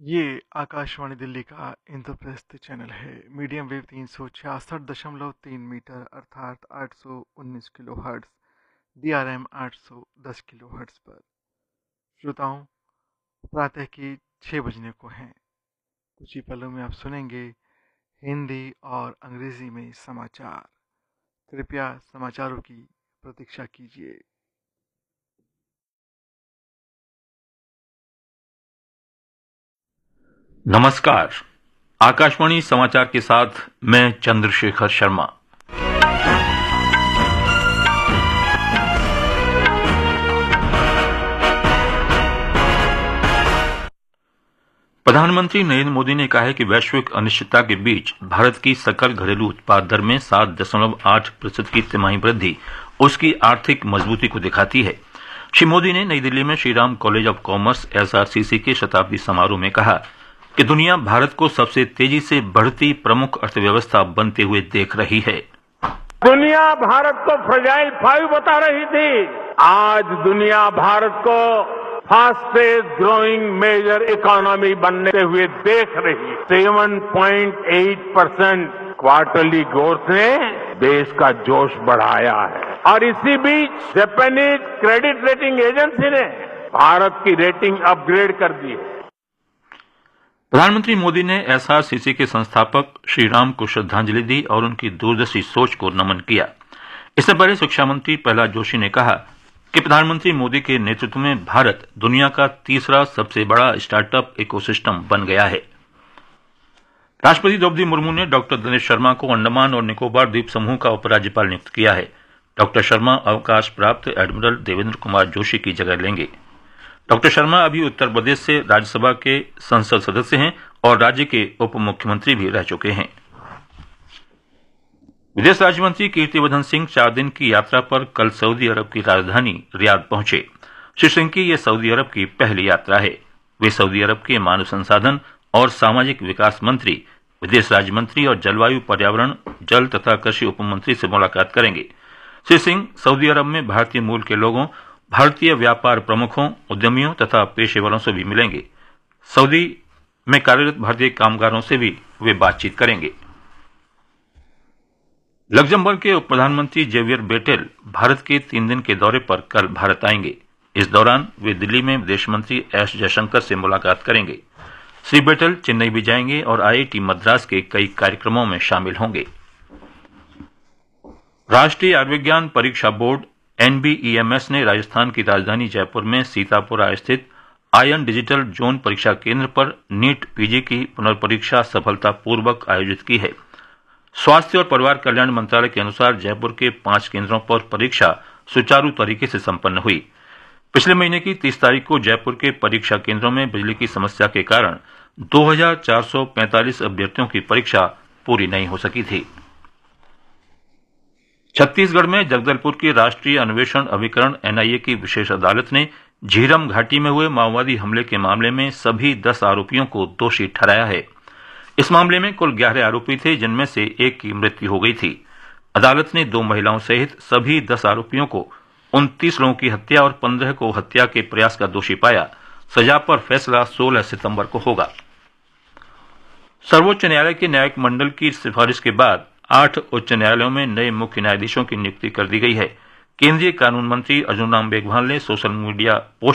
ये आकाशवाणी दिल्ली का इंद्रप्रस्थ चैनल है। मीडियम वेव 366.3 मीटर अर्थात 819 kilo hertz, DRM 810 kilo hertz पर। श्रोताओं, प्रातः की 6 बजने को हैं। कुछ ही पलों में आप सुनेंगे हिंदी और अंग्रेजी में समाचार। कृपया समाचारों की प्रतीक्षा कीजिए। नमस्कार। आकाशवाणी समाचार के साथ मैं चंद्रशेखर शर्मा। प्रधानमंत्री नरेंद्र मोदी ने कहा है कि वैश्विक अनिश्चितता के बीच भारत की सकल घरेलू उत्पाद दर में 7.8% की तिमाही वृद्धि उसकी आर्थिक मजबूती को दिखाती है। श्री मोदी ने नई दिल्ली में Shriram college of commerce SRCC के शताब्दी समारोह में कहा कि दुनिया भारत को सबसे तेजी से बढ़ती प्रमुख अर्थव्यवस्था बनते हुए देख रही है। दुनिया भारत को फ्रेजाइल 5 बता रही थी। आज दुनिया भारत को फास्टेस्ट ग्रोइंग मेजर इकोनॉमी बनते हुए देख रही। 7.8% क्वार्टरली ग्रोथ ने देश का जोश बढ़ाया है। और इसी बीच जापानीज क्रेडिट रेटिंग एजेंसी ने भारत की रेटिंग अपग्रेड कर दी है। प्रधानमंत्री मोदी ने SRCC के संस्थापक श्रीराम को श्रद्धांजलि दी और उनकी दूरदर्शी सोच को नमन किया। इससे पहले शिक्षा मंत्री प्रहलाद जोशी ने कहा कि प्रधानमंत्री मोदी के नेतृत्व में भारत दुनिया का तीसरा सबसे बड़ा स्टार्टअप इकोसिस्टम बन गया है। राष्ट्रपति द्रौपदी मुर्मू ने डॉक्टर दिनेश शर्मा को अंडमान और निकोबार द्वीप समूह का उपराज्यपाल नियुक्त किया है। डॉक्टर शर्मा अवकाश प्राप्त एडमिरल देवेंद्र कुमार जोशी की जगह लेंगे। डॉक्टर शर्मा अभी उत्तर प्रदेश से राज्यसभा के संसद सदस्य हैं और राज्य के उप मुख्यमंत्री भी रह चुके हैं। विदेश राज्य मंत्री कीर्तिवर्धन सिंह 4 दिन की यात्रा पर कल सऊदी अरब की राजधानी रियाद पहुंचे। श्री सिंह की यह सऊदी अरब की पहली यात्रा है। वे सऊदी अरब के मानव संसाधन और सामाजिक विकास मंत्री, विदेश राज्य मंत्री और जलवायु, पर्यावरण, जल तथा कृषि उप मंत्री से मुलाकात करेंगे। श्री सिंह सऊदी अरब में भारतीय मूल के लोगों, भारतीय व्यापार प्रमुखों, उद्यमियों तथा पेशेवरों से भी मिलेंगे। सऊदी में कार्यरत भारतीय कामगारों से भी वे बातचीत करेंगे। लग्जमबर्ग के उप प्रधानमंत्री जेवियर बेटेल भारत के 3 दिन के दौरे पर कल भारत आएंगे। इस दौरान वे दिल्ली में विदेश मंत्री एस जयशंकर से मुलाकात करेंगे। श्री बेटेल चेन्नई भी जाएंगे और IIT मद्रास के कई कार्यक्रमों में शामिल होंगे। राष्ट्रीय आयुर्विज्ञान परीक्षा बोर्ड NBEMS ने राजस्थान की राजधानी जयपुर में सीतापुरा स्थित आयन डिजिटल जोन परीक्षा केंद्र पर नीट PG की पुनर्परीक्षा सफलतापूर्वक आयोजित की है। स्वास्थ्य और परिवार कल्याण मंत्रालय के अनुसार जयपुर के 5 केंद्रों पर परीक्षा सुचारू तरीके से संपन्न हुई। पिछले महीने की 30 तारीख को जयपुर के परीक्षा केंद्रों में बिजली की समस्या के कारण 2445 अभ्यर्थियों की परीक्षा पूरी नहीं हो सकी थी। छत्तीसगढ़ में जगदलपुर की राष्ट्रीय अन्वेषण अभिकरण NIA की विशेष अदालत ने झीरम घाटी में हुए माओवादी हमले के मामले में सभी 10 आरोपियों को दोषी ठहराया है। इस मामले में कुल 11 आरोपी थे, जिनमें से एक की मृत्यु हो गई थी। अदालत ने 2 महिलाओं सहित सभी 10 आरोपियों को 29 लोगों की हत्या और 15 को हत्या के प्रयास का दोषी पाया। सजा पर फैसला 16 सितंबर को होगा। सर्वोच्च न्यायालय के न्यायिक मंडल की सिफारिश के बाद 8 उच्च न्यायालयों में नए मुख्य न्यायाधीशों की नियुक्ति कर दी गई है। केंद्रीय कानून मंत्री अर्जुन राम मेघवाल ने सोशल मीडिया पोस्ट